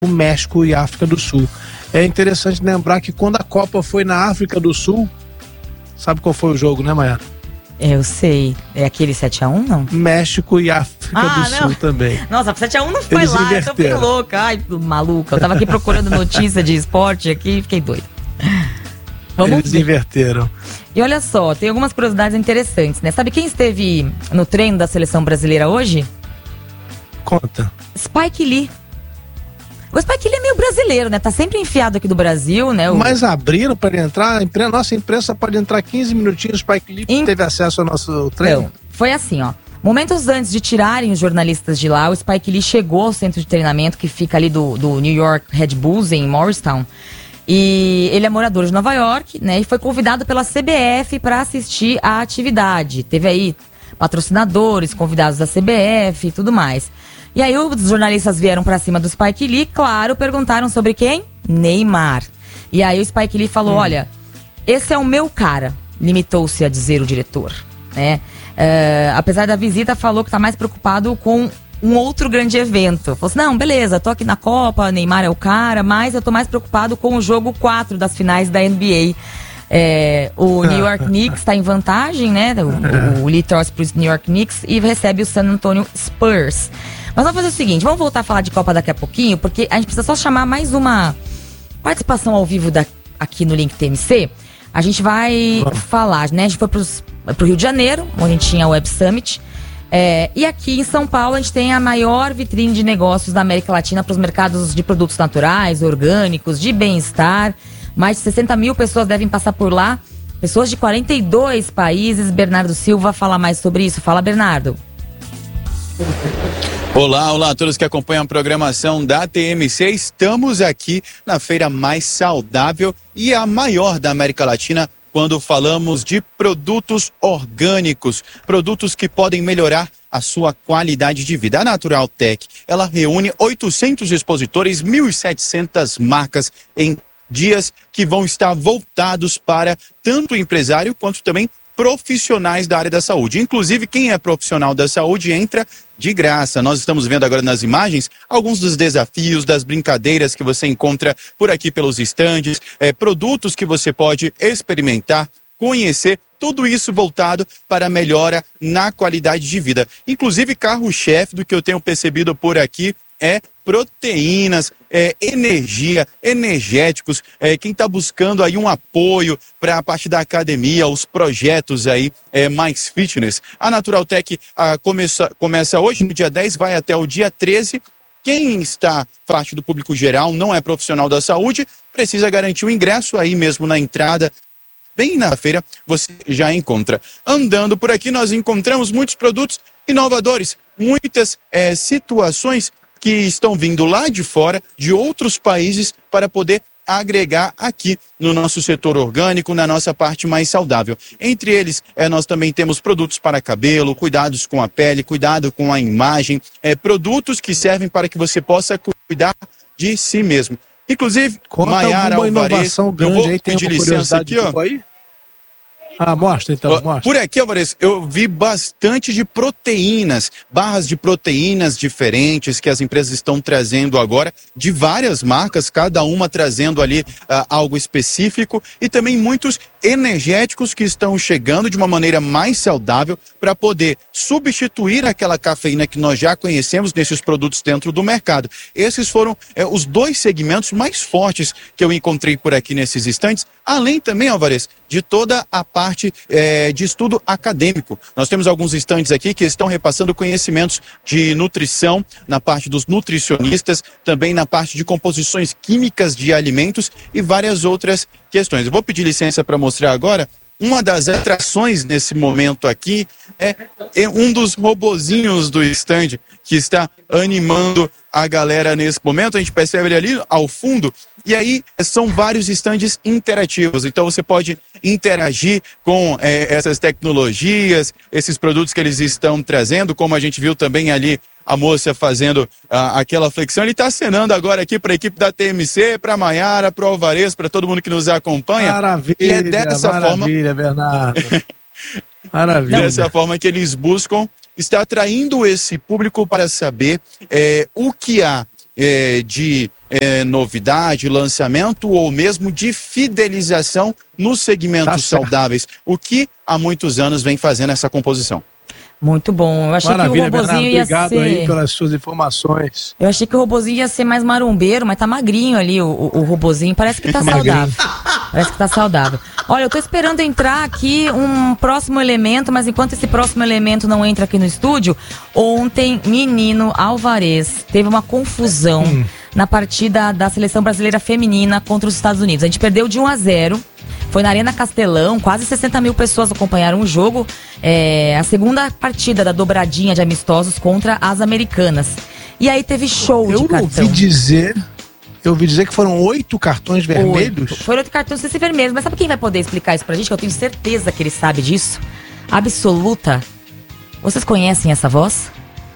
México e África do Sul. É interessante lembrar que quando a Copa foi na África do Sul, sabe qual foi o jogo, né, Maiara? Eu sei. É aquele 7-1, não? México e África do Sul também. Nossa, 7-1 não foi Eles lá, inverteram. eu tô bem louca. Ai, maluca. Eu tava aqui procurando notícia de esporte aqui e fiquei doida. Eles inverteram. E olha só, tem algumas curiosidades interessantes, né? Sabe quem esteve no treino da seleção brasileira hoje? Conta. Spike Lee. O Spike Lee é meio brasileiro, né? Tá sempre enfiado aqui do Brasil, né? Mas abriram para ele entrar, a nossa imprensa pode entrar 15 minutinhos, o Spike Lee teve acesso ao nosso treino. Então, foi assim, ó. Momentos antes de tirarem os jornalistas de lá, o Spike Lee chegou ao centro de treinamento que fica ali do New York Red Bulls, em Morristown. E ele é morador de Nova York, né? E foi convidado pela CBF para assistir à atividade. Teve aí patrocinadores, convidados da CBF e tudo mais. E aí os jornalistas vieram pra cima do Spike Lee, claro, perguntaram sobre quem? Neymar. E aí o Spike Lee falou, olha, esse é o meu cara, limitou-se a dizer o diretor, né? Apesar da visita, falou que tá mais preocupado com um outro grande evento. Falou assim, não, beleza, tô aqui na Copa, Neymar é o cara, mas eu tô mais preocupado com o jogo 4 das finais da NBA. O New York Knicks tá em vantagem, né? O Lee torce pro New York Knicks e recebe o San Antonio Spurs. Mas vamos fazer o seguinte, vamos voltar a falar de Copa daqui a pouquinho, porque a gente precisa só chamar mais uma participação ao vivo aqui no Link TMC. A gente vai falar, né? A gente foi pro Rio de Janeiro, onde a gente tinha a Web Summit. E aqui em São Paulo a gente tem a maior vitrine de negócios da América Latina para os mercados de produtos naturais, orgânicos, de bem-estar. Mais de 60 mil pessoas devem passar por lá. Pessoas de 42 países. Bernardo Silva fala mais sobre isso. Fala, Bernardo. Olá a todos que acompanham a programação da TMC. Estamos aqui na feira mais saudável e a maior da América Latina quando falamos de produtos orgânicos, produtos que podem melhorar a sua qualidade de vida. A Natural Tech, ela reúne 800 expositores, 1.700 marcas em dias que vão estar voltados para tanto o empresário quanto também profissionais da área da saúde. Inclusive, quem é profissional da saúde entra de graça. Nós estamos vendo agora nas imagens alguns dos desafios, das brincadeiras que você encontra por aqui pelos estandes, produtos que você pode experimentar, conhecer, tudo isso voltado para a melhora na qualidade de vida. Inclusive, carro-chefe do que eu tenho percebido por aqui é proteínas, energia, energéticos, quem está buscando aí um apoio para a parte da academia, os projetos aí mais fitness. A Natural Tech começa hoje, no dia 10, vai até o dia 13. Quem está parte do público geral, não é profissional da saúde, precisa garantir o ingresso aí mesmo na entrada. Bem na feira você já encontra. Andando por aqui nós encontramos muitos produtos inovadores, muitas situações que estão vindo lá de fora, de outros países, para poder agregar aqui no nosso setor orgânico, na nossa parte mais saudável. Entre eles, nós também temos produtos para cabelo, cuidados com a pele, cuidado com a imagem, produtos que servem para que você possa cuidar de si mesmo. Inclusive, Maiara Alvarez, eu vou pedir licença aqui, ó. Mostra então, mostra. Por aqui, Alvarez, eu vi bastante de proteínas, barras de proteínas diferentes que as empresas estão trazendo agora, de várias marcas, cada uma trazendo ali algo específico, e também muitos energéticos que estão chegando de uma maneira mais saudável para poder substituir aquela cafeína que nós já conhecemos nesses produtos dentro do mercado. Esses foram os dois segmentos mais fortes que eu encontrei por aqui nesses estantes, além também, Alvarez, de toda a parte de estudo acadêmico. Nós temos alguns estantes aqui que estão repassando conhecimentos de nutrição, na parte dos nutricionistas, também na parte de composições químicas de alimentos e várias outras questões. Eu vou pedir licença para mostrar agora. Uma das atrações nesse momento aqui é um dos robozinhos do stand que está animando a galera nesse momento. A gente percebe ele ali ao fundo. E aí são vários stands interativos. Então você pode interagir com essas tecnologias, esses produtos que eles estão trazendo, como a gente viu também ali a moça fazendo aquela flexão. Ele está acenando agora aqui para a equipe da TMC, para a Maiara, para o Alvarez, para todo mundo que nos acompanha. Maravilha, e é dessa maravilha, Bernardo. Maravilha. Dessa forma que eles buscam estar atraindo esse público para saber o que há de novidade, lançamento ou mesmo de fidelização nos segmentos saudáveis, o que há muitos anos vem fazendo essa composição. Muito bom. Eu achei Maravilha, que o robozinho ia obrigado ser... aí pelas suas informações. Eu achei que o robozinho ia ser mais marombeiro, mas tá magrinho ali o robozinho. Parece que tá saudável. Parece que tá saudável. Olha, eu tô esperando entrar aqui um próximo elemento, mas enquanto esse próximo elemento não entra aqui no estúdio, ontem, menino Alvarez teve uma confusão na partida da seleção brasileira feminina contra os Estados Unidos. A gente perdeu de 1-0. Foi na Arena Castelão, quase 60 mil pessoas acompanharam o jogo. A segunda partida da dobradinha de amistosos contra as americanas. E aí teve show de cartão. Eu ouvi dizer que foram 8 cartões vermelhos. Foram 8 cartões vermelhos. Mas sabe quem vai poder explicar isso pra gente? Que eu tenho certeza que ele sabe disso. Absoluta. Vocês conhecem essa voz?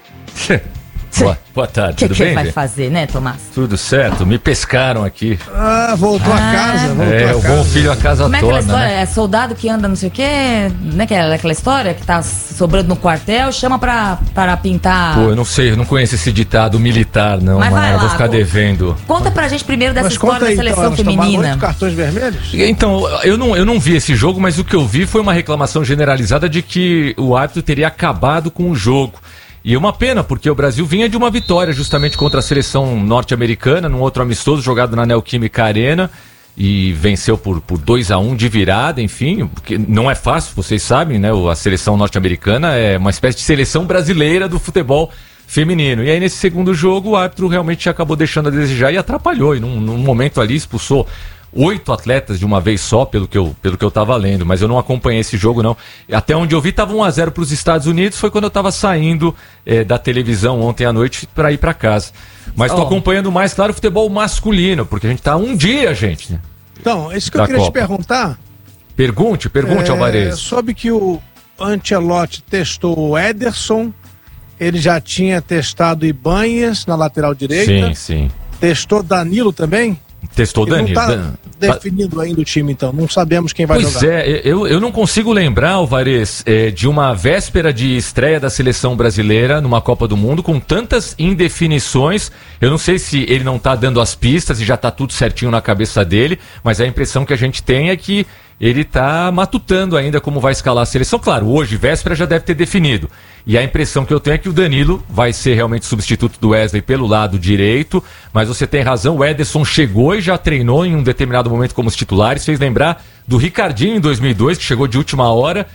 Boa tarde, tudo bem? O que vai fazer, né, Tomás? Tudo certo, me pescaram aqui. Voltou a casa. O bom filho a casa Como é torna, aquela história? né? É soldado que anda não sei o quê, né? Que é aquela história que tá sobrando no quartel, chama pra pintar... Pô, eu não sei, eu não conheço esse ditado militar, não, mas eu vou ficar devendo. Conta pra gente primeiro dessa história da seleção feminina. 8 cartões vermelhos? Então, eu não vi esse jogo, mas o que eu vi foi uma reclamação generalizada de que o árbitro teria acabado com o jogo. E é uma pena, porque o Brasil vinha de uma vitória justamente contra a seleção norte-americana, num outro amistoso jogado na Neoquímica Arena, e venceu por 2-1 de virada, enfim, porque não é fácil, vocês sabem, né? A seleção norte-americana é uma espécie de seleção brasileira do futebol feminino. E aí nesse segundo jogo o árbitro realmente acabou deixando a desejar e atrapalhou, e num momento ali expulsou 8 atletas de uma vez só, pelo que eu tava lendo, mas eu não acompanhei esse jogo, não. Até onde eu vi, tava 1-0 para os Estados Unidos, foi quando eu tava saindo da televisão ontem à noite para ir para casa. Mas tô acompanhando mais, claro, o futebol masculino, porque a gente tá um dia, gente. Né? Então, isso que eu queria te perguntar. Pergunte, Alvarez. Soube que o Ancelotti testou o Ederson, ele já tinha testado Ibanhas na lateral direita. Sim. Testou Danilo também? Testou Danilo. Não tá definido ainda o time, então. Não sabemos quem vai jogar. Pois é, eu não consigo lembrar, Alvarez, de uma véspera de estreia da seleção brasileira numa Copa do Mundo com tantas indefinições. Eu não sei se ele não tá dando as pistas e já tá tudo certinho na cabeça dele, mas a impressão que a gente tem é que ele tá matutando ainda como vai escalar a seleção. Claro, hoje, véspera, já deve ter definido. E a impressão que eu tenho é que o Danilo vai ser realmente substituto do Wesley pelo lado direito, mas você tem razão, o Ederson chegou e já treinou em um determinado momento como os titulares, fez lembrar do Ricardinho em 2002, que chegou de última hora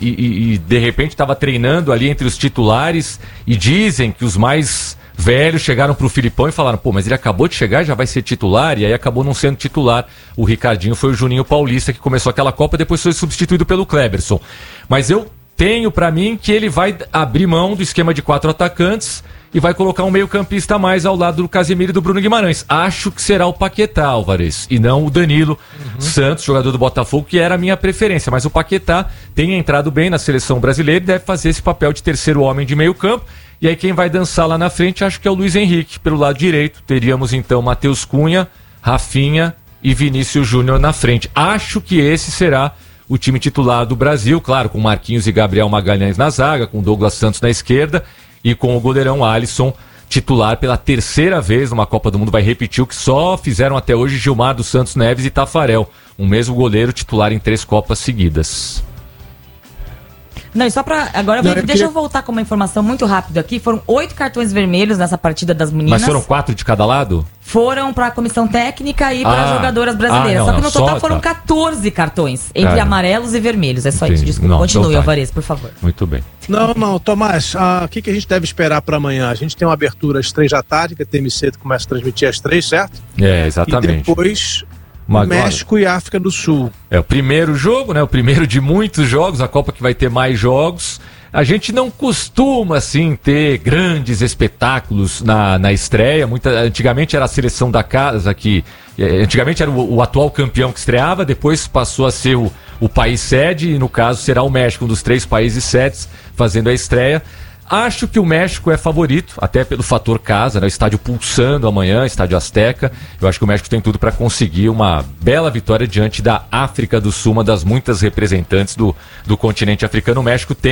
e de repente estava treinando ali entre os titulares, e dizem que os mais velhos chegaram pro Filipão e falaram, mas ele acabou de chegar, já vai ser titular, e aí acabou não sendo titular. O Ricardinho foi o Juninho Paulista que começou aquela Copa, depois foi substituído pelo Kleberson. Mas eu tenho pra mim que ele vai abrir mão do esquema de 4 atacantes e vai colocar um meio-campista a mais ao lado do Casemiro e do Bruno Guimarães. Acho que será o Paquetá, Alvarez, e não o Danilo Santos, jogador do Botafogo, que era a minha preferência. Mas o Paquetá tem entrado bem na seleção brasileira e deve fazer esse papel de terceiro homem de meio-campo. E aí quem vai dançar lá na frente, acho que é o Luiz Henrique. Pelo lado direito, teríamos então Matheus Cunha, Rafinha e Vinícius Júnior na frente. Acho que esse será o time titular do Brasil, claro, com Marquinhos e Gabriel Magalhães na zaga, com Douglas Santos na esquerda e com o goleirão Alisson titular pela terceira vez numa Copa do Mundo. Vai repetir o que só fizeram até hoje Gilmar dos Santos Neves e Tafarel. Um mesmo goleiro titular em 3 Copas seguidas. Não, e só pra... Agora, deixa eu voltar com uma informação muito rápida aqui. Foram 8 cartões vermelhos nessa partida das meninas. Mas foram 4 de cada lado? Foram pra comissão técnica e para jogadoras brasileiras. Só que no total foram 14 cartões, entre amarelos e vermelhos. É só isso, desculpa. Continue, Alvarez, por favor. Muito bem. Não, Tomás, o que a gente deve esperar para amanhã? A gente tem uma abertura às 3 da tarde, que a TMC começa a transmitir às 3, certo? Exatamente. E depois... México e África do Sul. É o primeiro jogo, né? O primeiro de muitos jogos, a Copa que vai ter mais jogos. A gente não costuma, assim, ter grandes espetáculos na estreia. Antigamente era a seleção da casa que... Antigamente era o atual campeão que estreava, depois passou a ser o país sede, e no caso será o México, um dos 3 países sedes, fazendo a estreia. Acho que o México é favorito, até pelo fator casa, né? O estádio pulsando amanhã, estádio Azteca. Eu acho que o México tem tudo para conseguir uma bela vitória diante da África do Sul, uma das muitas representantes do continente africano. O México tem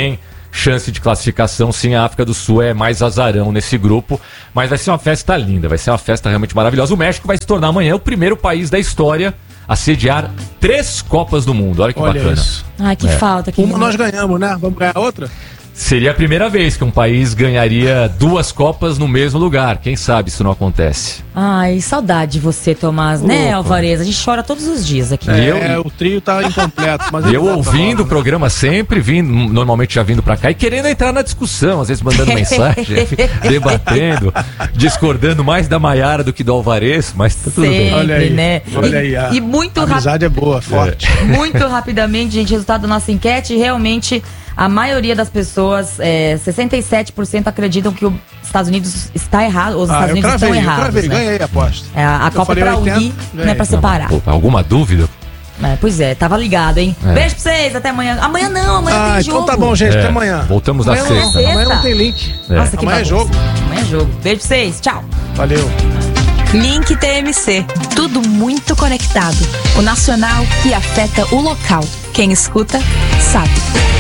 chance de classificação, sim, a África do Sul é mais azarão nesse grupo, mas vai ser uma festa linda, vai ser uma festa realmente maravilhosa. O México vai se tornar amanhã o primeiro país da história a sediar 3 Copas do Mundo. Olha que bacana. Isso. Ai, que falta. Que Uma nós ganhamos, né? Vamos ganhar outra? Seria a primeira vez que um país ganharia 2 Copas no mesmo lugar. Quem sabe isso não acontece. Ai, saudade de você, Tomás, né, Alvarez? A gente chora todos os dias aqui. O trio tá incompleto. Mas Eu ouvindo o programa sempre, normalmente já vindo pra cá e querendo entrar na discussão, às vezes mandando mensagem, debatendo, discordando mais da Maiara do que do Alvarez, mas tá tudo bem. Olha aí, né? olha aí. E muito a amizade é boa, forte. Muito rapidamente, gente, resultado da nossa enquete, realmente a maioria das pessoas, 67% acreditam que os Estados Unidos está errado, os Estados Unidos estão errados. Né? Ganhei a aposta. A Copa é pra unir, não é pra separar. Pô, alguma dúvida? Pois é, tava ligado, hein? Beijo pra vocês, até amanhã. Amanhã tem jogo. Então tá bom, gente, até amanhã. Voltamos na sexta. Amanhã não tem link. Nossa, que amanhã é jogo. Amanhã é jogo. Beijo pra vocês, tchau. Valeu. Link TMC. Tudo muito conectado. O nacional que afeta o local. Quem escuta, sabe.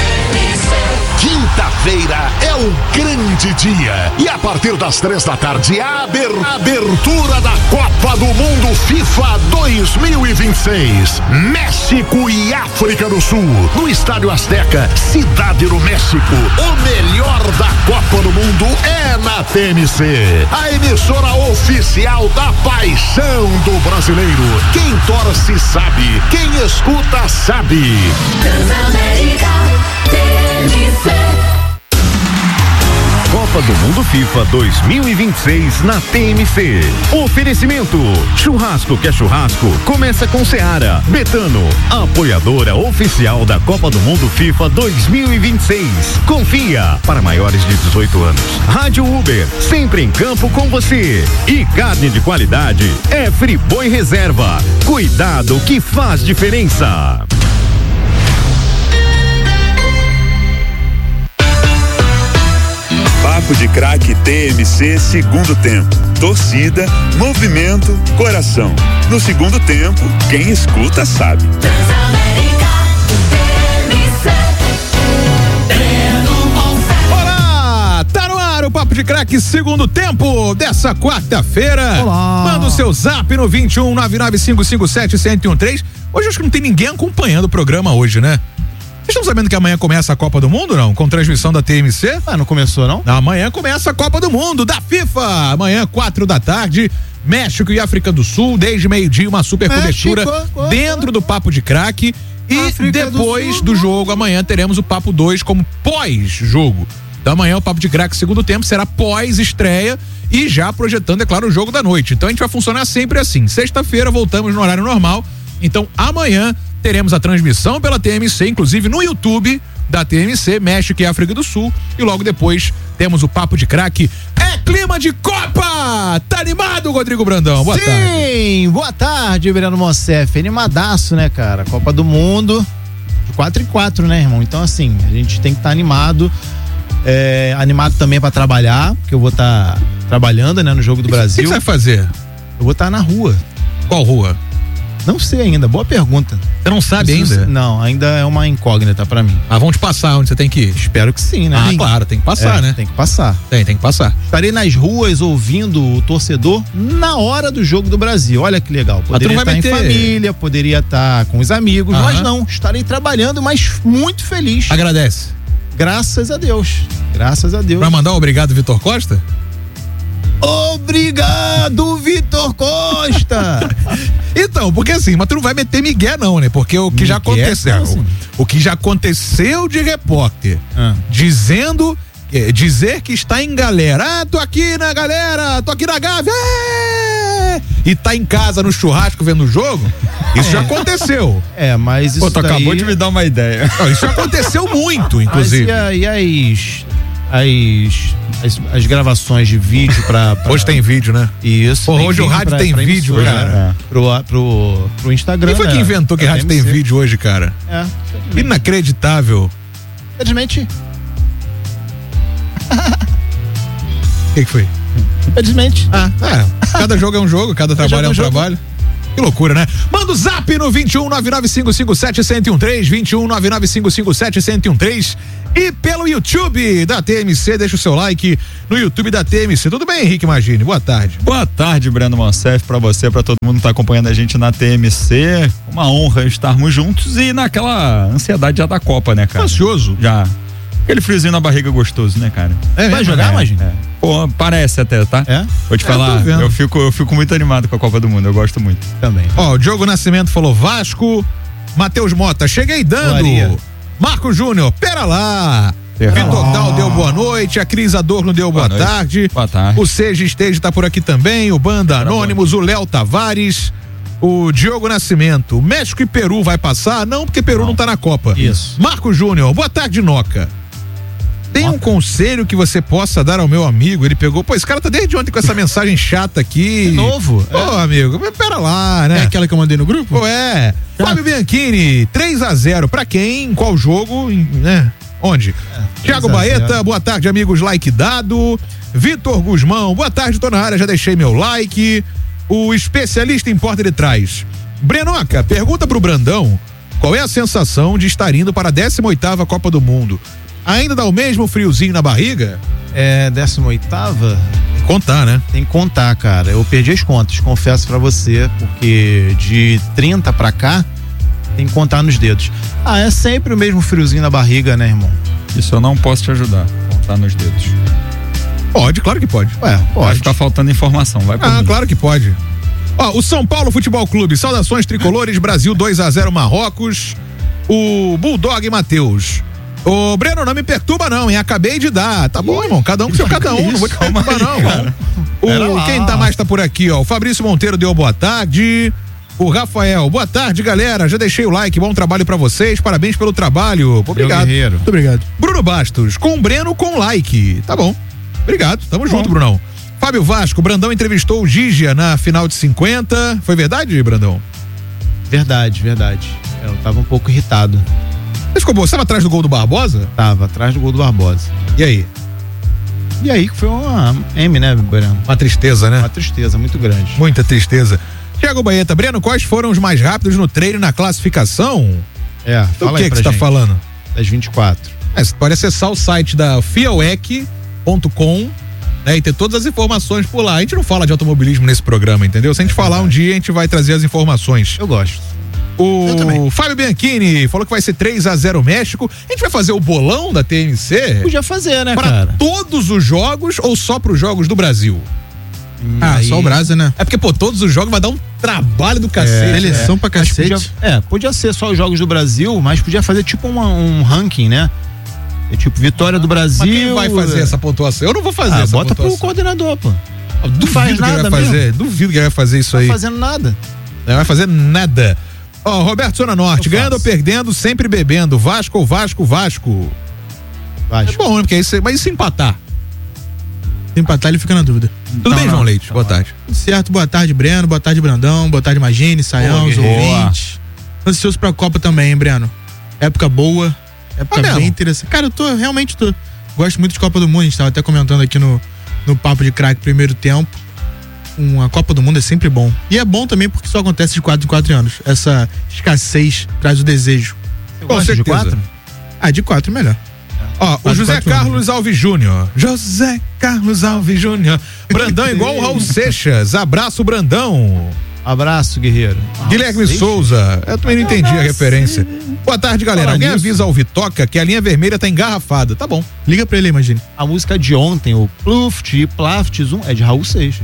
Quinta-feira é um grande dia. E a partir das 3 da tarde, a abertura da Copa do Mundo FIFA 2026. México e África do Sul. No Estádio Azteca, Cidade do México. O melhor da Copa do Mundo é na TMC. A emissora oficial da paixão do brasileiro. Quem torce sabe. Quem escuta sabe. Transamérica TMC. Copa do Mundo FIFA 2026 na TMC. Oferecimento: churrasco que é churrasco, começa com Seara. Betano, apoiadora oficial da Copa do Mundo FIFA 2026. Confia, para maiores de 18 anos. Rádio Uber, sempre em campo com você. E carne de qualidade é Friboi Reserva. Cuidado que faz diferença. Papo de Craque TMC segundo tempo. Torcida, movimento, coração. No segundo tempo, quem escuta sabe. Olá, tá no ar o Papo de Craque segundo tempo dessa quarta-feira. Olá. Manda o seu zap no 21-99557-1013. Hoje acho que não tem ninguém acompanhando o programa hoje, né? Vocês estão sabendo que amanhã começa a Copa do Mundo, não? Com transmissão da TMC? Não começou, não? Amanhã começa a Copa do Mundo da FIFA. Amanhã, 4 da tarde, México e África do Sul, desde meio-dia, uma super cobertura dentro do Papo de Craque. E África depois do jogo, amanhã teremos o Papo 2 como pós-jogo. Então amanhã o Papo de Craque segundo tempo será pós-estreia e já projetando, é claro, o jogo da noite. Então a gente vai funcionar sempre assim. Sexta-feira voltamos no horário normal. Então amanhã teremos a transmissão pela TMC, inclusive no YouTube da TMC, México e África do Sul. E logo depois temos o Papo de Craque. É clima de Copa! Tá animado, Rodrigo Brandão? Boa tarde. Sim, boa tarde, Breno Mocef. Animadaço, né, cara? Copa do Mundo, de 4 em 4, né, irmão? Então, assim, a gente tem que estar animado. Animado também pra trabalhar, porque eu vou estar trabalhando, né, no Jogo do Brasil. O que você vai fazer? Eu vou estar na rua. Qual rua? Não sei ainda, boa pergunta. Você não sabe ainda? Não, ainda é uma incógnita pra mim. Vão te passar onde você tem que ir? Espero que sim, né? Claro, tem que passar, né? Tem que passar. Tem que passar. Estarei nas ruas ouvindo o torcedor na hora do Jogo do Brasil. Olha que legal. Poderia estar em família, poderia estar com os amigos, mas não. Estarei trabalhando, mas muito feliz. Agradece. Graças a Deus. Graças a Deus. Vai mandar um obrigado, Vitor Costa? Obrigado, Vitor Costa! Então, porque assim, mas tu não vai meter migué não, né? Porque o que já aconteceu, assim? O que já aconteceu de repórter dizer que está em galera, tô aqui na galera, tô aqui na Gávea, e tá em casa no churrasco vendo o jogo, isso já aconteceu. Mas isso tu acabou de me dar uma ideia. Não, isso já aconteceu muito, inclusive. Mas as gravações de vídeo pra... Hoje tem vídeo, né? Isso. Hoje o rádio tem vídeo, cara. Pro Instagram. Quem foi que inventou que rádio tem vídeo hoje, cara? Inacreditável. Infelizmente. O que foi? Infelizmente. Cada jogo é um jogo, cada trabalho é um trabalho. Que loucura, né? Manda o zap no 21-99557-1013, 21-99557-1013 e pelo YouTube da TMC, deixa o seu like no YouTube da TMC. Tudo bem, Henrique Magini? Boa tarde. Boa tarde, Breno Monsef, pra você, pra todo mundo que tá acompanhando a gente na TMC. Uma honra estarmos juntos e naquela ansiedade já da Copa, né, cara? Ansioso? Já. Aquele friozinho na barriga gostoso, né, cara? Vai jogar, Magini? Pô, parece até, tá? Vou te falar, eu fico muito animado com a Copa do Mundo, eu gosto muito. Também. Ó, o Diogo Nascimento falou Vasco, Matheus Mota, cheguei dando. Maria. Marco Júnior, pera lá. Vitor Dal deu boa noite, a Cris Adorno deu boa tarde. Boa tarde. O Seja Esteja tá por aqui também, o Banda Anônimos, o Léo Tavares, o Diogo Nascimento. México e Peru vai passar? Não, porque Peru não tá na Copa. Isso. Marco Júnior, boa tarde, Noca. Tem um conselho que você possa dar ao meu amigo? Ele pegou, pô, esse cara tá desde ontem com essa mensagem chata aqui. De novo? Pô, amigo, pera lá, né? É aquela que eu mandei no grupo? Pô, Fábio Bianchini, 3-0. Pra quem? Qual jogo? Né? Onde? Thiago Baeta, boa tarde, amigos. Like dado. Vitor Guzmão, boa tarde, tô na área, já deixei meu like. O especialista em porta de trás. Brenoca, pergunta pro Brandão qual é a sensação de estar indo para a 18ª Copa do Mundo. Ainda dá o mesmo friozinho na barriga? 18ª? Tem que contar, né? Tem que contar, cara. Eu perdi as contas, confesso pra você, porque de 30 pra cá, tem que contar nos dedos. É sempre o mesmo friozinho na barriga, né, irmão? Isso eu não posso te ajudar, contar nos dedos. Pode, claro que pode. Vai ficar faltando informação, vai por mim. Claro que pode. Ó, o São Paulo Futebol Clube, saudações tricolores, Brasil 2-0 Marrocos. O Bulldog Matheus. Ô, Breno, não me perturba não, hein? Acabei de dar. Tá bom, irmão, cada um com seu cada um, não vou te perturbar não. Cara. Quem mais tá por aqui, ó? O Fabrício Monteiro deu boa tarde. O Rafael, boa tarde, galera. Já deixei o like, bom trabalho pra vocês, parabéns pelo trabalho. Obrigado. Muito obrigado. Bruno Bastos, com o Breno com like. Tá bom. Obrigado, tamo junto, Brunão. Fábio Vasco, Brandão entrevistou o Gigia na final de 50. Foi verdade, Brandão? Verdade. Eu tava um pouco irritado. Você ficou bom? Você tava atrás do gol do Barbosa? Tava atrás do gol do Barbosa. E aí? E aí que foi uma né, Breno? Uma tristeza, né? Uma tristeza muito grande. Muita tristeza. Thiago Baeta, Breno, quais foram os mais rápidos no treino e na classificação? Fala o que você tá falando? Das 24. Você pode acessar o site da fiawec.com, né, e ter todas as informações por lá. A gente não fala de automobilismo nesse programa, entendeu? Se a gente falar um dia, a gente vai trazer as informações. Eu gosto. O Fábio Bianchini falou que vai ser 3-0 México. A gente vai fazer o bolão da TMC? Podia fazer, né, pra cara? todos os jogos ou só pros jogos do Brasil? Só o Brasil, né? É porque, todos os jogos vai dar um trabalho do cacete. Eleição pra cacete. Podia ser só os jogos do Brasil, mas podia fazer tipo um ranking, né? Tipo, vitória do Brasil. Mas quem vai fazer essa pontuação? Eu não vou fazer essa bota pontuação. Pro coordenador, pô. Duvido faz nada que ele vai fazer. Duvido que ele vai fazer isso aí. Não tá fazendo nada. Não vai fazer nada. Ó, Roberto Zona Norte, ganhando ou perdendo, sempre bebendo. Vasco ou Vasco? Vasco. É bom, né? Porque aí mas e se empatar? Se empatar, ele fica na dúvida. Tudo bem, João Leite? Boa tarde. Certo, boa tarde, Breno. Boa tarde, Brandão. Boa tarde, Magini, Saião, os ouvintes. Ansioso pra Copa também, hein, Breno? Época boa. Época bem interessante. Cara, eu realmente tô. Gosto muito de Copa do Mundo. A gente tava até comentando aqui no Papo de Craque primeiro tempo. Uma Copa do Mundo é sempre bom. E é bom também porque só acontece de 4 em 4 anos. Essa escassez traz o desejo. Com certeza. De 4? De 4 é melhor. Ó, o José Carlos Alves Júnior. José Carlos Alves Júnior. Brandão igual o Raul Seixas. Abraço, Brandão. Abraço, guerreiro. Guilherme Souza. Eu também não entendi a referência. Boa tarde, galera. Alguém avisa ao Vitoca que a linha vermelha tá engarrafada. Tá bom. Liga pra ele, imagine. A música de ontem, o Pluft, Plaftzum, é de Raul Seixas.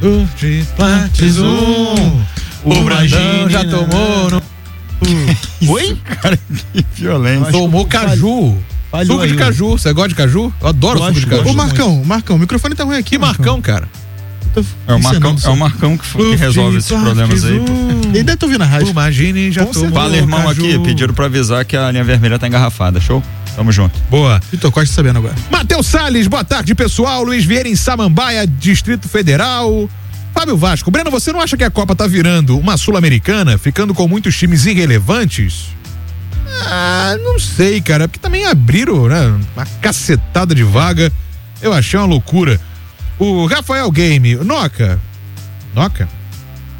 O Brandão já tomou no... Oi? Cara, que violência. Tomou caju. Suco de caju. Você gosta de caju? Eu adoro suco de caju. Ô, Marcão, o microfone tá ruim aqui. Que Marcão, cara? É o Marcão que resolve esses problemas aí. Ele deve estar ouvindo a rádio. Imagine, já tomou. Fala, irmão, aqui, pediram pra avisar que a linha vermelha tá engarrafada, show? Tamo junto. Boa. Vitor Costa sabendo agora. Matheus Salles, boa tarde, pessoal. Luiz Vieira em Samambaia, Distrito Federal. Fábio Vasco, Breno, você não acha que a Copa tá virando uma Sul-Americana, ficando com muitos times irrelevantes? Não sei, cara, porque também abriram, né, uma cacetada de vaga. Eu achei uma loucura. O Rafael Game, Noca?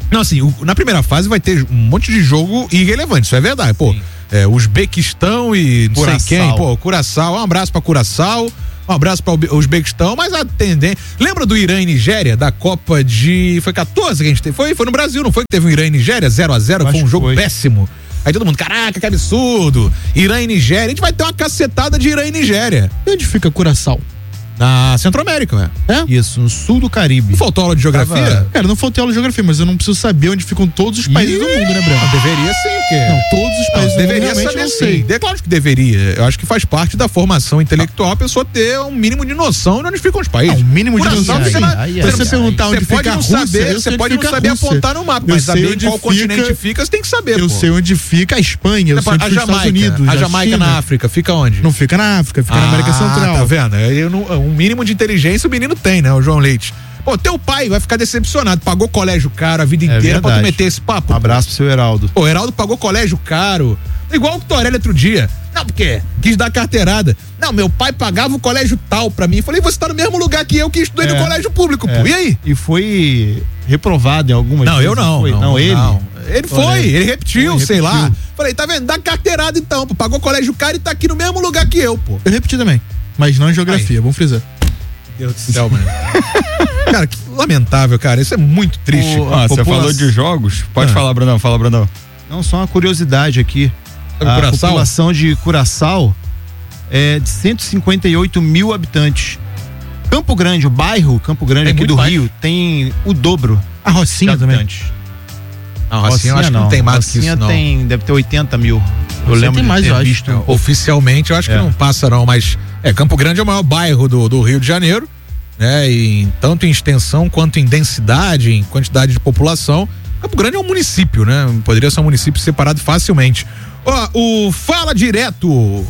Não, assim, na primeira fase vai ter um monte de jogo irrelevante, isso é verdade. Pô, Uzbequistão e não sei quem, pô, Curaçao, um abraço pra Curaçao, um abraço pra Uzbequistão, mas a tendência. Lembra do Irã e Nigéria, da Copa de. Foi 14 que a gente teve? Foi no Brasil, não foi que teve um Irã e Nigéria 0-0, foi um jogo péssimo. Aí todo mundo, caraca, que absurdo. Irã e Nigéria, a gente vai ter uma cacetada de Irã e Nigéria. E onde fica Curaçao? Na Centro-América, é? Isso, no sul do Caribe. Não faltou aula de geografia? Cara, não faltou aula de geografia, mas eu não preciso saber onde ficam todos os países do mundo, né, Bruno? Deveria sim, o quê? Não, todos os países do mundo deveria realmente saber não sei. sim. Claro que deveria. Eu acho que faz parte da formação intelectual a pessoa ter um mínimo de noção de onde ficam os países. Um mínimo de noção. Se você perguntar onde fica a Rússia, você pode não saber apontar no mapa, mas saber em qual continente fica, você tem que saber. Eu sei onde fica a Espanha, eu sei onde fica os Estados Unidos. A Jamaica na África, fica onde? Não fica na África, fica na América Central. Tá vendo? Um mínimo de inteligência o menino tem, né? O João Leite. Pô, teu pai vai ficar decepcionado. Pagou colégio caro a vida inteira pra tu meter esse papo. Um abraço pro seu Heraldo. Pô, o Heraldo pagou colégio caro. Igual o Torelli outro dia. Não, porque quis dar carteirada. Não, meu pai pagava o colégio tal pra mim. Falei, você tá no mesmo lugar que eu que estudei no colégio público, pô. E aí? E foi reprovado em algumas vezes. Não, eu não. Não, ele? Não. Ele foi, ele repetiu, sei lá. Falei, tá vendo? Dá carteirada então, pô. Pagou colégio caro e tá aqui no mesmo lugar que eu, pô. Eu repeti também. Mas não em geografia, vamos frisar. Meu Deus do céu, mano. Cara, que lamentável, cara. Isso é muito triste. Você falou de jogos? Pode falar, Brandão. Fala, Brandão. Não, só uma curiosidade aqui. A população de Curaçao é de 158 mil habitantes. Campo Grande, o bairro Campo Grande aqui do Rio, tem o dobro. A Rocinha também. A Rocinha eu acho que não tem mais que isso, não. Deve ter 80 mil. Eu lembro tem mais, de ter eu visto. acho. Oficialmente, eu acho que não passa, não, mas Campo Grande é o maior bairro do Rio de Janeiro, né? E tanto em extensão quanto em densidade, em quantidade de população. Campo Grande é um município, né? Poderia ser um município separado facilmente. O Fala Direto.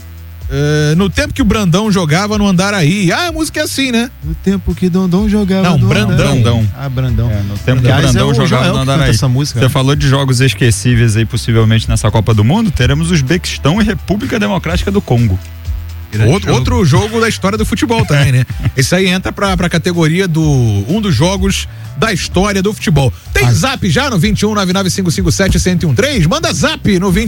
No tempo que o Brandão jogava no Andaraí. A música é assim, né? No tempo que Dondon jogava no Brandão. Brandão. No tempo que o Brandão jogava no Andaraí. Você falou de jogos esquecíveis aí, possivelmente, nessa Copa do Mundo. Teremos Uzbequistão e República Democrática do Congo. Outro jogo da história do futebol também, né? Esse aí entra pra categoria um dos jogos da história do futebol. Tem zap já no 21-99557-1013? Manda zap no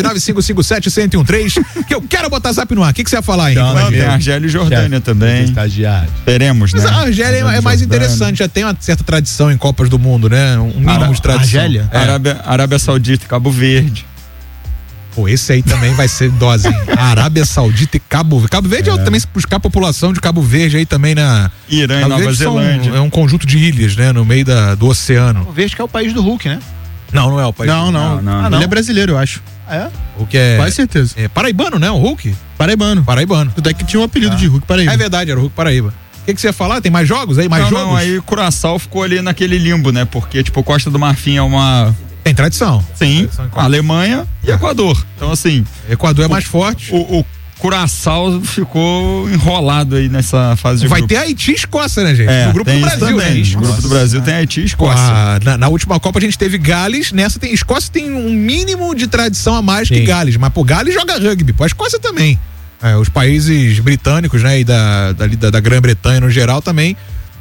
21-99557-1013 que eu quero botar zap no ar. O que você ia falar aí? Tem Argélia e Jordânia também. Estagiário. Teremos, né? Mas a Argélia é mais interessante, já tem uma certa tradição em Copas do Mundo, né? Um mínimo de tradição. Argélia? Arábia Saudita e Cabo Verde. Pô, esse aí também vai ser dose, hein? Arábia Saudita e Cabo Verde. Cabo Verde também, se buscar a população de Cabo Verde aí também na... Irã e Nova Zelândia. É um conjunto de ilhas, né? No meio do oceano. Cabo Verde que é o país do Hulk, né? Não é o país do Hulk. Não. Ele é brasileiro, eu acho. O que é... Quase certeza. É paraibano, né? O Hulk? Paraibano. Tudo que tinha um apelido de Hulk Paraíba. É verdade, era o Hulk Paraíba. O que você ia falar? Tem mais jogos aí? Mais jogos? Não, aí o Curaçao ficou ali naquele limbo, né? Porque, Costa do Marfim é uma... Tem tradição. Sim, Alemanha e Equador. Então, assim... Equador é mais forte. O Curaçao ficou enrolado aí nessa fase de Vai grupo. ter Haiti e Escócia, né, gente? No grupo do Brasil também. No grupo do Brasil tem Haiti e Escócia. Na última Copa a gente teve Gales, nessa tem Escócia tem um mínimo de tradição a mais que Gales, mas Gales joga rugby, a Escócia também. Os países britânicos, né, e da Grã-Bretanha no geral também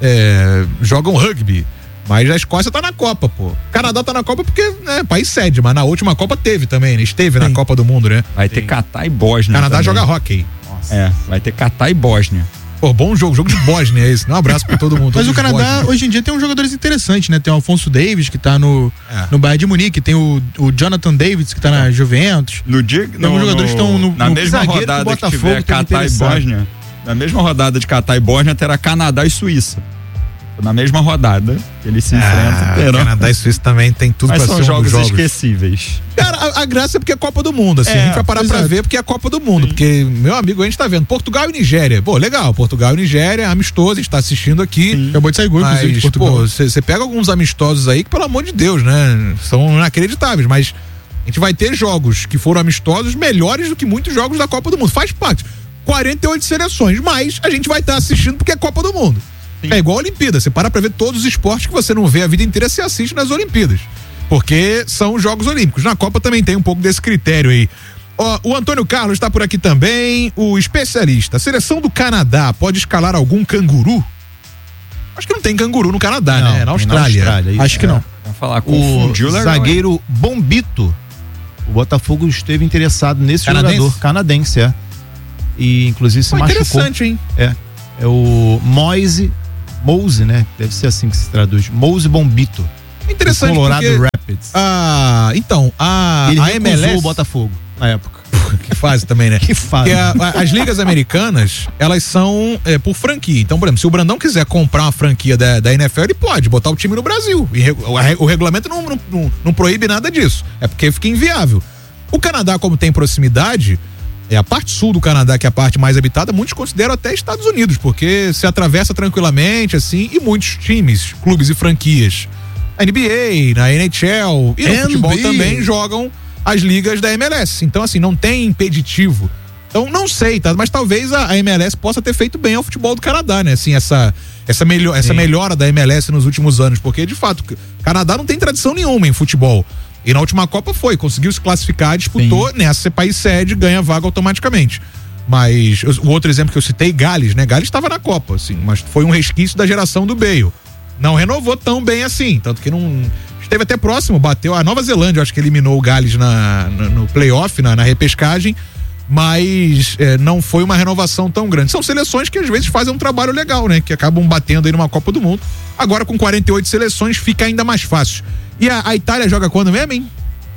jogam rugby. Mas a Escócia tá na Copa, pô. O Canadá tá na Copa porque, né, país sede, mas na última Copa teve também, né? Esteve na Copa do Mundo, né? Vai ter Catar e Bósnia. Canadá também. joga hóquei. Vai ter Catar e Bósnia. Pô, bom jogo de Bósnia esse. Um abraço pra todo mundo. Mas o Canadá, hoje em dia, tem uns jogadores interessantes, né? Tem o Alfonso Davis, que tá no Bayern de Munique, tem o Jonathan Davis, que tá na Juventus. Tem alguns jogadores que estão na mesma rodada que tiver Catar e Bósnia, na mesma rodada de Catar e Bósnia, terá Canadá e Suíça. Na mesma rodada, eles se enfrentam. Canadá e Suíça também tem tudo pra ser são jogos esquecíveis. Cara, a graça é porque é Copa do Mundo, assim, a gente vai parar pra ver porque é a Copa do Mundo, porque, meu amigo, a gente tá vendo Portugal e Nigéria, pô, legal, Portugal e Nigéria, amistoso, a gente tá assistindo aqui. Acabou de sair gol, inclusive, de Portugal. Pô, você pega alguns amistosos aí que, pelo amor de Deus, né, são inacreditáveis, mas a gente vai ter jogos que foram amistosos melhores do que muitos jogos da Copa do Mundo, faz parte, 48 seleções, mas a gente vai estar assistindo porque é Copa do Mundo. É igual a Olimpíada, você para pra ver todos os esportes que você não vê a vida inteira, você assiste nas Olimpíadas, porque são os Jogos Olímpicos. Na Copa também tem um pouco desse critério aí. O Antônio Carlos está por aqui também, o especialista. A seleção do Canadá pode escalar algum canguru? Acho que não tem canguru no Canadá, né? Na Austrália. Acho que não. falar, o zagueiro Bombito. O Botafogo esteve interessado nesse jogador canadense, E inclusive se machucou. Interessante, hein? É o Moise, né? Deve ser assim que se traduz. Moise Bombito. Interessante, Colorado porque Rapids. Ele a MLS o Botafogo na época. Que fase também, né? Que fase. Porque as ligas americanas, elas são por franquia. Então, por exemplo, se o Brandão quiser comprar uma franquia da NFL, ele pode botar o time no Brasil. E o regulamento não proíbe nada disso. É porque fica inviável. O Canadá, como tem proximidade, a parte sul do Canadá, que é a parte mais habitada, muitos consideram até Estados Unidos, porque se atravessa tranquilamente, assim, e muitos times, clubes e franquias, na NBA, na NHL e no futebol também jogam as ligas da MLS. Então, assim, não tem impeditivo. Então, não sei, tá? Mas talvez a MLS possa ter feito bem ao futebol do Canadá, né? Assim, essa melhora da MLS nos últimos anos, porque, de fato, o Canadá não tem tradição nenhuma em futebol. E na última Copa conseguiu se classificar, disputou, nessa país sede, ganha vaga automaticamente. Mas o outro exemplo que eu citei, Gales, né? Gales estava na Copa, assim, mas foi um resquício da geração do Bale. Não renovou tão bem assim, tanto que não... Esteve até próximo, bateu a Nova Zelândia, acho que eliminou o Gales no playoff, na repescagem, mas não foi uma renovação tão grande. São seleções que às vezes fazem um trabalho legal, né? Que acabam batendo aí numa Copa do Mundo. Agora com 48 seleções fica ainda mais fácil. E a Itália joga quando mesmo, hein?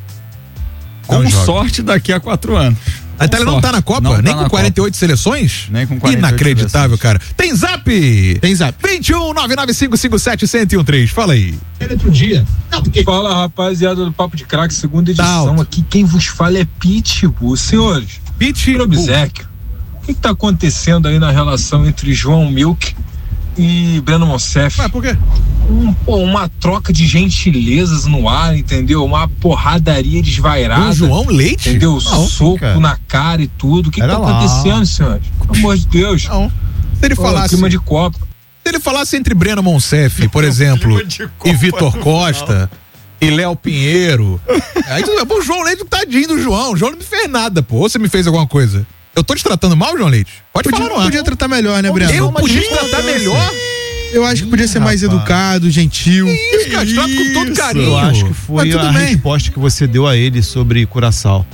Com sorte daqui a 4 anos. A Itália não tá na Copa? Nem com 48 seleções? Nem com 48 Inacreditável, cara. Tem zap? Tem zap. 21-99557-1013. Fala aí. Outro dia. Fala, rapaziada do Papo de Craque, segunda edição. Aqui quem vos fala é Pitbull. Senhores, Obséquio, o que tá acontecendo aí na relação entre João Milk e Breno Monsef? Por quê? Uma troca de gentilezas no ar, entendeu? Uma porradaria desvairada. O João Leite? Entendeu? Soco na cara e tudo. O que tá acontecendo, senhores? Pelo amor de Deus. Não. Se ele falasse... clima de Copa. Se ele falasse entre Breno Monsef, por exemplo, e Vitor Costa, e Léo Pinheiro, aí tudo bem. O João Leite, tadinho do João. O João não me fez nada, pô. Ou você me fez alguma coisa? Eu tô te tratando mal, João Leite? Podia tratar melhor, né, Breno? Eu podia te tratar melhor? Eu acho que podia ser mais educado, gentil. Isso, cara, te trato com todo carinho. Eu acho que foi a resposta que você deu a ele sobre Curaçao.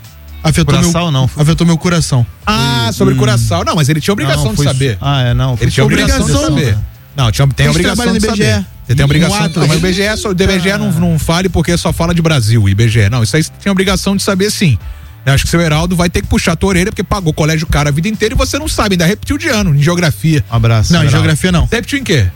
Afetou meu coração. Sobre Curaçao. Não, mas ele tinha obrigação de saber. Ele tinha obrigação de saber. Não, tem obrigação de saber. Você tem obrigação de saber. Mas o IBGE não fale porque só fala de Brasil, o IBGE. Não, isso aí você tem obrigação de saber sim. Eu acho que o seu Heraldo vai ter que puxar a tua orelha porque pagou o colégio cara a vida inteira e você não sabe, ainda repetiu de ano em geografia. Abraço. Não, em geografia não. Você repetiu em quê?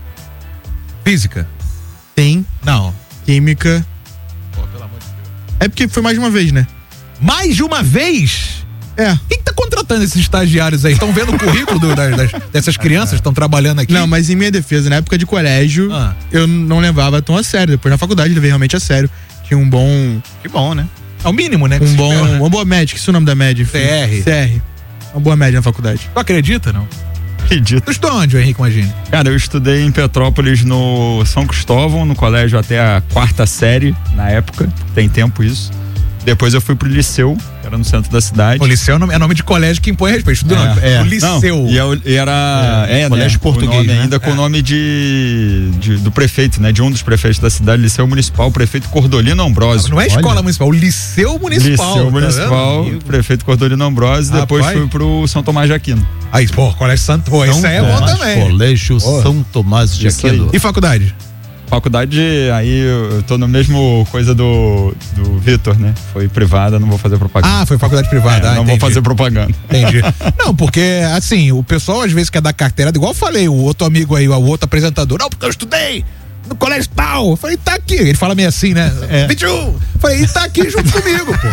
Física? Tem. Não. Química. Pô, pelo amor de Deus. É porque foi mais de uma vez, né? Mais de uma vez? É. Quem que tá contratando esses estagiários aí? Estão vendo o currículo dessas crianças que estão trabalhando aqui? Não, mas em minha defesa, na época de colégio, eu não levava tão a sério. Depois na faculdade eu levei realmente a sério. Tinha um bom... Que bom, né? É o mínimo, né? Uma boa média, que isso é o nome da média? CR. Uma boa média na faculdade. Tu acredita, não? Acredito. Tu estudou onde, Henrique Magini? Cara, eu estudei em Petrópolis no São Cristóvão, no colégio até a 4ª série, na época, tem tempo isso. Depois eu fui pro Liceu, que era no centro da cidade. O Liceu é nome de colégio que impõe respeito. O Liceu. Não, e era colégio português, né? Ainda com o nome do prefeito, né? De um dos prefeitos da cidade, Liceu Municipal, o prefeito Cordolino Ambrosio. Não é escola municipal, o Liceu Municipal. Liceu Municipal, prefeito Cordolino Ambrosio, depois fui pro São Tomás de Aquino. Aí, colégio Santo, isso aí é bom também. Colégio São Tomás de Aquino. E faculdade? Faculdade, aí eu tô no mesmo coisa do Vitor, né? Foi privada, não vou fazer propaganda. Foi faculdade privada. Não vou fazer propaganda. Entendi. Não, porque, assim, o pessoal às vezes quer dar carteirada, igual eu falei, o outro amigo aí, o outro apresentador. Não, porque eu estudei no colégio tal. Eu falei, tá aqui. Ele fala meio assim, né? 21. Eu falei, e tá aqui junto comigo, pô.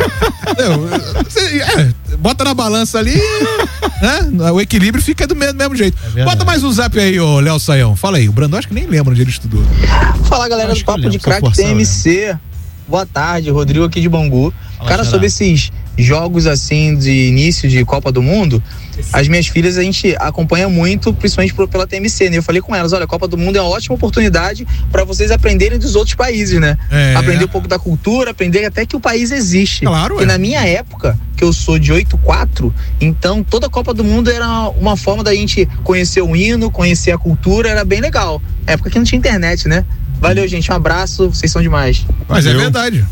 Bota na balança ali, né? O equilíbrio fica do mesmo jeito. Bota mais um zap aí, ô Léo Saião. Fala aí, o Brandão acho que nem lembra onde ele estudou. Fala, galera do Papo de Craque TMC. Boa tarde, Rodrigo aqui de Bangu. Cara, sobre esses jogos assim de início de Copa do Mundo, as minhas filhas a gente acompanha muito, principalmente pela TMC, né? Eu falei com elas, olha, a Copa do Mundo é uma ótima oportunidade para vocês aprenderem dos outros países, né? Aprender um pouco da cultura, aprender até que o país existe. Claro, porque na minha época, que eu sou de 84, então toda a Copa do Mundo era uma forma da gente conhecer o hino, conhecer a cultura, era bem legal. Época que não tinha internet, né? Valeu, gente. Um abraço. Vocês são demais. Mas é verdade.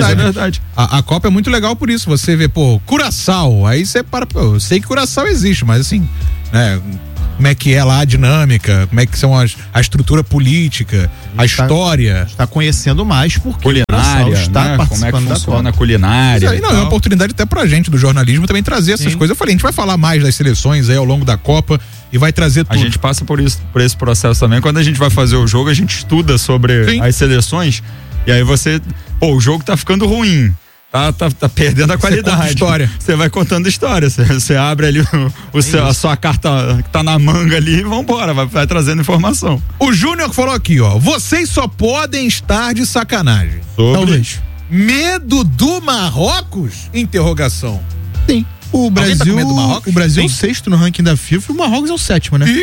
A Copa é muito legal por isso. Você vê, Curaçao. Aí você para, eu sei que Curaçao existe, mas assim, né? Como é que é lá a dinâmica, como é que são a estrutura política, a história. Está conhecendo mais porque culinária, está né? participando como é que funciona da a culinária. Aí, não, é uma oportunidade até pra gente do jornalismo também trazer essas coisas. Eu falei, a gente vai falar mais das seleções aí ao longo da Copa e vai trazer tudo. A gente passa por esse processo também. Quando a gente vai fazer o jogo, a gente estuda sobre as seleções e aí o jogo tá ficando ruim. Tá perdendo a qualidade. História. Você vai contando história. Você abre ali a sua carta que tá na manga ali e vambora, vai trazendo informação. O Júnior falou aqui, ó. Vocês só podem estar de sacanagem. Talvez. Medo do Marrocos? Interrogação. Sim. O Brasil é o 6º no ranking da FIFA e o Marrocos é o 7º, né?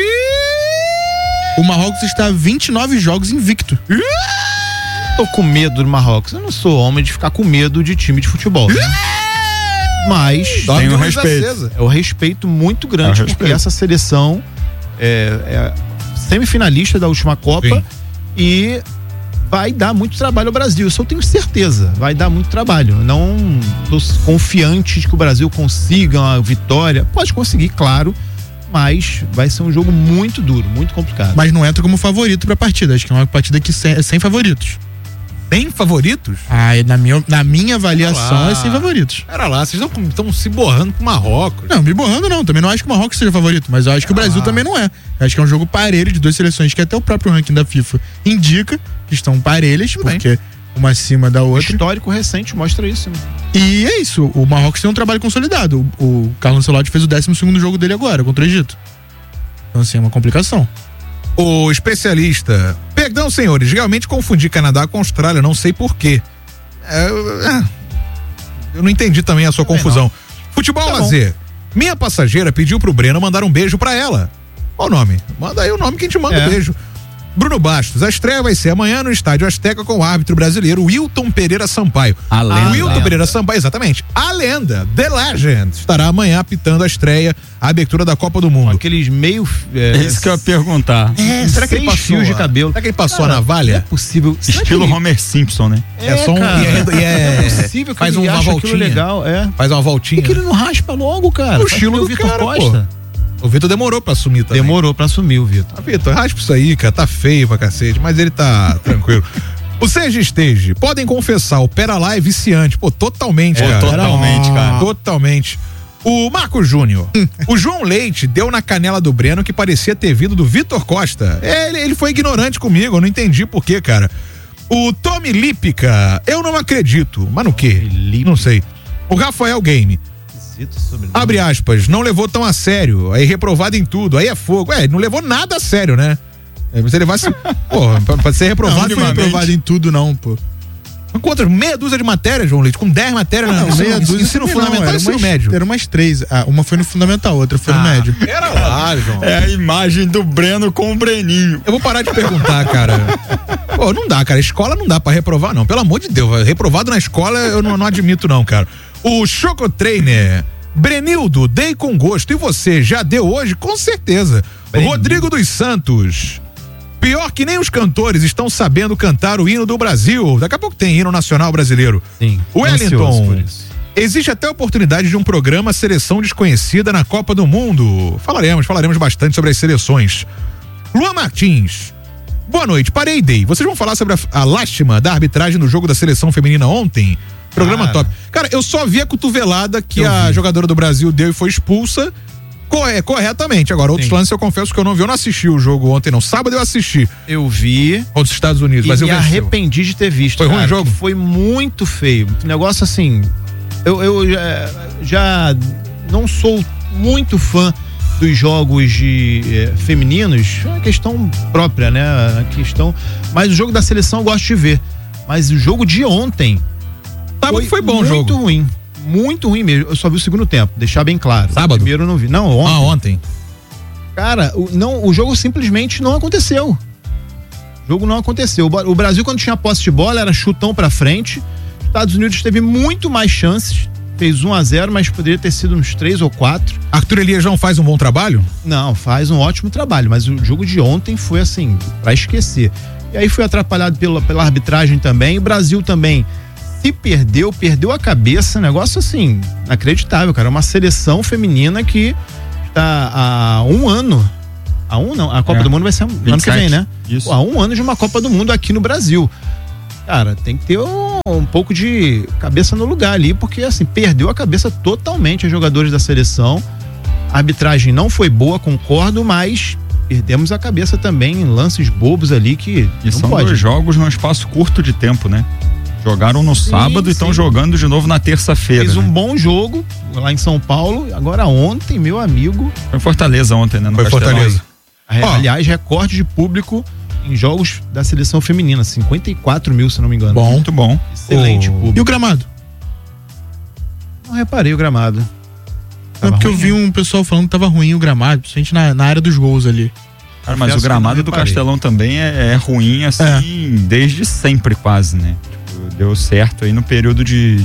O Marrocos está 29 jogos invicto. Tô com medo do Marrocos. Eu não sou homem de ficar com medo de time de futebol, né? Mas tem um respeito. É um respeito muito grande, porque essa seleção é semifinalista da última Copa e vai dar muito trabalho ao Brasil. Isso eu tenho certeza. Vai dar muito trabalho. Não tô confiante de que o Brasil consiga uma vitória. Pode conseguir, claro, mas vai ser um jogo muito duro, muito complicado. Mas não entra como favorito pra partida. Acho que é uma partida que é sem favoritos. Sem favoritos? Na minha avaliação é sem favoritos. Pera lá, vocês estão se borrando com o Marrocos. Não, me borrando não. Também não acho que o Marrocos seja favorito, mas eu acho que o Brasil também não é. Eu acho que é um jogo parelho de duas seleções que até o próprio ranking da FIFA indica que estão parelhas, porque uma acima da outra. O histórico recente mostra isso. Né? E é isso, o Marrocos tem um trabalho consolidado. O Carlos Ancelotti fez o 12º jogo dele agora, contra o Egito. Então assim, é uma complicação. O especialista, perdão senhores, realmente confundi Canadá com Austrália, não sei porquê. Eu não entendi também a sua confusão. Futebol lazer. Minha passageira pediu pro Breno mandar um beijo pra ela. Qual o nome? Manda aí o nome que a gente manda um beijo. Bruno Bastos, a estreia vai ser amanhã no Estádio Azteca com o árbitro brasileiro Wilton Pereira Sampaio. A lenda. Wilton Pereira Sampaio, exatamente. A lenda, The Legend, estará amanhã apitando a estreia, a abertura da Copa do Mundo. Com aqueles meio... É isso que eu ia perguntar. Será que ele passou fios de cabelo? Será que ele passou a navalha? Não é possível. Estilo Homer Simpson, né? É só um... é possível que faz ele uma voltinha. Legal, Faz uma voltinha. Por que ele não raspa logo, cara? O estilo do Vitor cara, Costa. Pô. O Vitor demorou pra assumir também. Demorou pra assumir o Vitor. Vitor, raspa isso aí, cara. Tá feio pra cacete, mas ele tá tranquilo. O Seja Stage, podem confessar, o Pera lá é viciante. Pô, totalmente, cara. Totalmente, cara. Totalmente. O Marco Júnior. O João Leite deu na canela do Breno que parecia ter vindo do Vitor Costa. Ele foi ignorante comigo, eu não entendi por quê, cara. O Tommy Lípica, eu não acredito. Mas no quê? Não sei. O Rafael Game. Abre aspas, não levou tão a sério, aí reprovado em tudo, aí é fogo. Não levou nada a sério, né? Você levasse, pra ser reprovado. Não foi reprovado em tudo, não, pô. Quantas? Meia dúzia de matérias, João Leite, com 10 matérias meia dúzia. Ensino fundamental e ensino médio. Eram umas 3. Uma foi no fundamental, outra foi no médio. Era lá, João. É a imagem do Breno com o Breninho. Eu vou parar de perguntar, cara. Pô, não dá, cara. Escola não dá pra reprovar, não. Pelo amor de Deus. Reprovado na escola eu não admito, não, cara. O Choco Trainer. Brenildo, dei com gosto. E você, já deu hoje? Com certeza. Rodrigo dos Santos. Pior que nem os cantores estão sabendo cantar o hino do Brasil. Daqui a pouco tem hino nacional brasileiro. Sim. Wellington. Existe até a oportunidade de um programa Seleção Desconhecida na Copa do Mundo. Falaremos bastante sobre as seleções. Luan Martins. Boa noite, parei dei. Vocês vão falar sobre a lástima da arbitragem do jogo da seleção feminina ontem? Programa top. Cara, eu só vi a cotovelada que a jogadora do Brasil deu e foi expulsa corretamente. Agora, outros lances eu confesso que eu não vi. Eu não assisti o jogo ontem, não. Sábado eu assisti. Eu vi. Contra os Estados Unidos, mas eu me arrependi de ter visto. Foi ruim o jogo? Foi muito feio. Negócio assim. Eu já não sou muito fã dos jogos femininos. É uma questão própria, né? Mas o jogo da seleção eu gosto de ver. Mas o jogo de ontem. Sábado foi bom o jogo. Muito ruim. Muito ruim mesmo. Eu só vi o segundo tempo, deixar bem claro. Sábado? Primeiro eu não vi. Não, ontem. Ontem. Cara, o jogo simplesmente não aconteceu. O jogo não aconteceu. O Brasil, quando tinha posse de bola, era chutão pra frente. Os Estados Unidos teve muito mais chances. Fez 1-0, mas poderia ter sido uns 3 ou 4. Arthur Elias não faz um bom trabalho? Não, faz um ótimo trabalho. Mas o jogo de ontem foi assim, pra esquecer. E aí foi atrapalhado pela arbitragem também. O Brasil também se perdeu a cabeça. Negócio assim, inacreditável, cara. Uma seleção feminina que tá há um ano. A Copa do Mundo vai ser ano que vem, né? Isso. Há um ano de uma Copa do Mundo aqui no Brasil. Cara, tem que ter um pouco de cabeça no lugar ali, porque assim, perdeu a cabeça totalmente os jogadores da seleção. A arbitragem não foi boa, concordo, mas perdemos a cabeça também em lances bobos ali que e são dois jogos num espaço curto de tempo, né? Jogaram no sábado e estão jogando de novo na terça-feira. Fez um bom jogo lá em São Paulo. Agora ontem, meu amigo... Foi Fortaleza ontem, né? No foi Fortaleza. Aliás, recorde de público em jogos da seleção feminina. 54 mil, se não me engano. Bom, muito bom. Excelente público. E o gramado? Não reparei o gramado. É porque eu vi um pessoal falando que tava ruim o gramado, principalmente na área dos gols ali. Cara, mas o gramado do Castelão também é ruim, assim, desde sempre quase, né? Tipo, deu certo aí no período de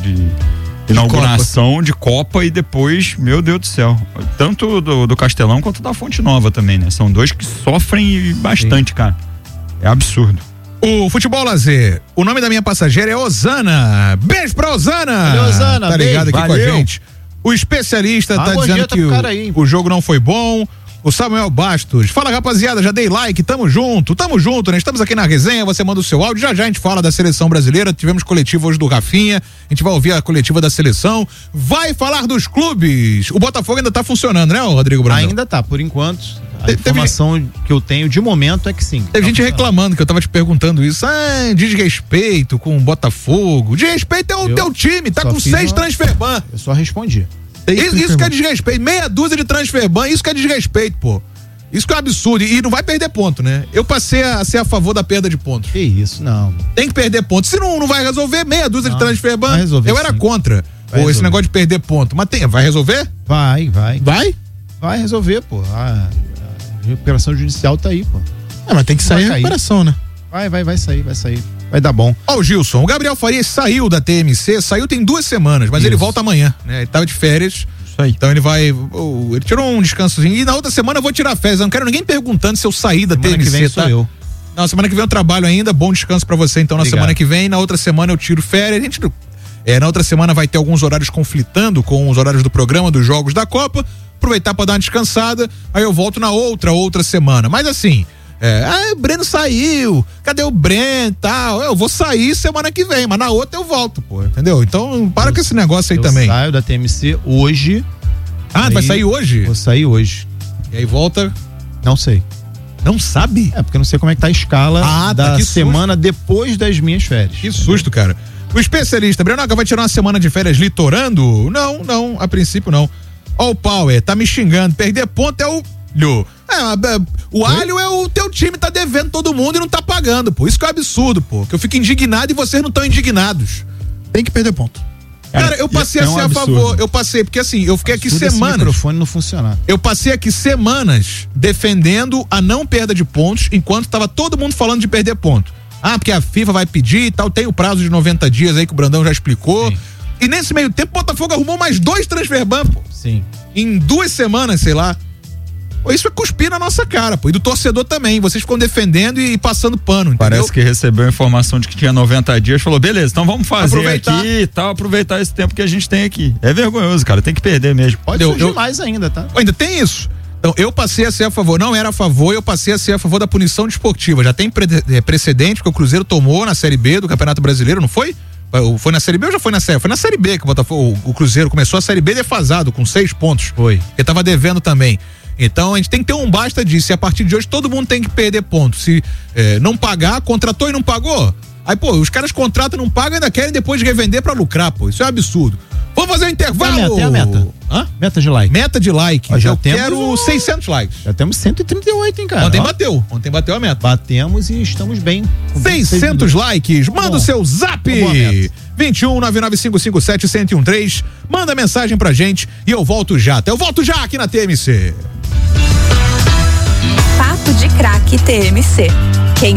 inauguração de Copa e depois, meu Deus do céu, tanto do Castelão quanto da Fonte Nova também, né? São dois que sofrem bastante, cara. É absurdo. O Futebol Lazer, o nome da minha passageira é Osana. Beijo pra Osana! Valeu, Osana, tá ligado aqui Valeu. com a gente. O especialista tá dizendo que o jogo não foi bom. O Samuel Bastos, fala rapaziada, já dei like, tamo junto, né? Estamos aqui na resenha, você manda o seu áudio, já a gente fala da seleção brasileira, tivemos coletivo hoje do Rafinha, a gente vai ouvir a coletiva da seleção, vai falar dos clubes, o Botafogo ainda tá funcionando, né, Rodrigo Brandão? Ainda tá, por enquanto, a informação que eu tenho de momento é que sim. Teve gente reclamando que eu tava te perguntando isso, desrespeito com o Botafogo, desrespeito é o teu time, tá com 6 transferban. Eu só respondi. Isso que é desrespeito, meia dúzia de transferban, isso que é desrespeito, pô. Isso que é um absurdo, e não vai perder ponto, né? Eu passei a ser a favor da perda de pontos. Que isso, não. Tem que perder pontos, se não vai resolver, meia dúzia de transferban, resolver, eu era contra esse negócio de perder ponto, mas vai resolver? Vai. Vai? Vai resolver, pô. A recuperação judicial tá aí, pô. Mas tem que sair a recuperação, né? Vai sair. Vai dar bom. Ó, o Gilson, o Gabriel Farias saiu da TMC, tem 2 semanas, mas ele volta amanhã, né? Ele tava de férias. Isso aí. Então ele vai. Ele tirou um descansozinho. E na outra semana eu vou tirar férias. Eu não quero ninguém perguntando se eu saí da TMC. Que vem sou eu. Não, semana que vem eu trabalho ainda. Bom descanso pra você, então, na semana que vem. Na outra semana eu tiro férias. Na outra semana vai ter alguns horários conflitando com os horários do programa, dos jogos da Copa. Aproveitar pra dar uma descansada. Aí eu volto na outra semana. Mas assim. O Breno saiu, cadê o Breno e tal? Eu vou sair semana que vem, mas na outra eu volto, pô, entendeu? Então para com esse negócio aí também. Eu saio da TMC hoje. Vai sair hoje? Vou sair hoje. E aí volta? Não sei. Não sabe? Porque eu não sei como é que tá a escala da semana depois das minhas férias. Que susto, cara. O especialista, Brenoca, vai tirar uma semana de férias litorando? Não, a princípio não. Ó o Power, tá me xingando, perder ponto é o... O Alho é o teu time, tá devendo todo mundo e não tá pagando, pô. Isso que é um absurdo, pô. Que eu fico indignado e vocês não estão indignados. Tem que perder ponto. Cara, eu passei a ser a favor. Eu passei, porque assim, eu fiquei aqui semanas. Esse microfone não funcionar. Eu passei aqui semanas defendendo a não perda de pontos, enquanto tava todo mundo falando de perder ponto. Porque a FIFA vai pedir e tal, tem o prazo de 90 dias aí que o Brandão já explicou. Sim. E nesse meio tempo, o Botafogo arrumou mais 2 transferban, pô. Sim. Em 2 semanas, sei lá. Isso é cuspir na nossa cara, pô. E do torcedor também. Vocês ficam defendendo e passando pano, entendeu? Parece que recebeu a informação de que tinha 90 dias. Falou, beleza, então vamos fazer aqui e tal, aproveitar esse tempo que a gente tem aqui. É vergonhoso, cara. Tem que perder mesmo. Pode surgir mais ainda, tá? Ainda tem isso. Então, eu passei a ser a favor. Não era a favor, eu passei a ser a favor da punição desportiva. Já tem precedente que o Cruzeiro tomou na Série B do Campeonato Brasileiro, não foi? Foi na Série B ou já foi na Série? Foi na Série B que o Cruzeiro começou a Série B defasado, com 6 pontos. Foi. Porque tava devendo também. Então a gente tem que ter um basta disso. E a partir de hoje todo mundo tem que perder pontos. Se não pagar, contratou e não pagou. Aí, pô, os caras contratam, não pagam e ainda querem depois revender pra lucrar, pô. Isso é um absurdo. Vamos fazer um intervalo. Tem a meta. Meta de like. Meta de like. Eu quero 600 likes. Já temos 138, hein, cara. Ontem bateu a meta. Batemos e estamos bem. 600 likes. Manda o seu zap. 21 99557 1013. Manda mensagem pra gente e eu volto já. Eu volto já aqui na TMC. Papo de Craque TMC.